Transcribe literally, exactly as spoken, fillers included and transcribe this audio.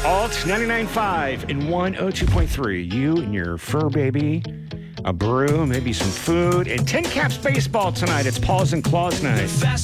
Alt ninety-nine point five and one oh two point three. You and your fur baby, a brew, maybe some food, and Tin Caps baseball tonight. It's Paws and Claws night.